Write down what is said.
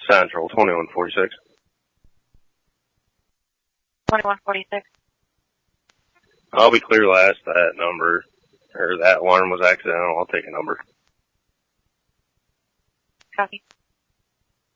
Central, 2146. 2146. I'll be clear last. That number, or that alarm was accidental. I'll take a number. Copy.